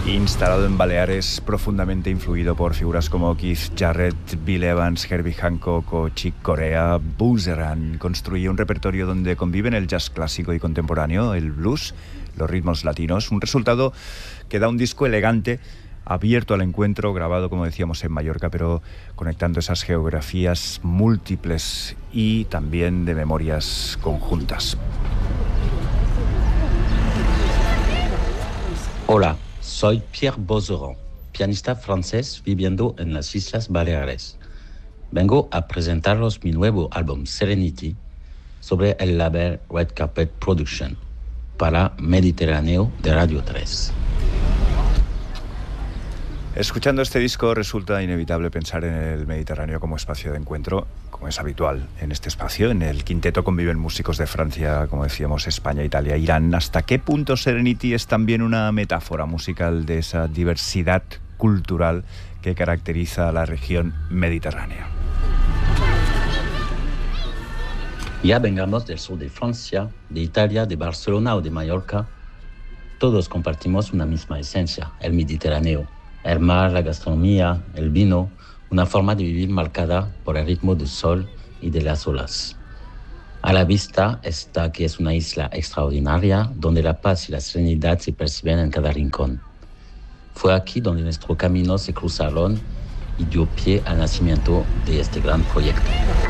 Instalado en Baleares, profundamente influido por figuras como Keith Jarrett, Bill Evans, Herbie Hancock o Chick Corea, Boozeran construye un repertorio donde conviven el jazz clásico y contemporáneo, el blues, los ritmos latinos, un resultado que da un disco elegante, abierto al encuentro, grabado, como decíamos, en Mallorca, pero conectando esas geografías múltiples y también de memorias conjuntas. Hola, soy Pierre Bozzoran, pianista francés viviendo en las Islas Baleares. Vengo a presentaros mi nuevo álbum Serenity sobre el label Red Carpet Production para Mediterráneo de Radio 3. Escuchando este disco resulta inevitable pensar en el Mediterráneo como espacio de encuentro, como es habitual en este espacio. En el quinteto conviven músicos de Francia, como decíamos, España, Italia, Irán. ¿Hasta qué punto Serenity es también una metáfora musical de esa diversidad cultural que caracteriza a la región mediterránea? Ya vengamos del sur de Francia, de Italia, de Barcelona o de Mallorca, todos compartimos una misma esencia, el Mediterráneo. El mar, la gastronomía, el vino, una forma de vivir marcada por el ritmo del sol y de las olas. A la vista está que es una isla extraordinaria donde la paz y la serenidad se perciben en cada rincón. Fue aquí donde nuestros caminos se cruzaron y dio pie al nacimiento de este gran proyecto.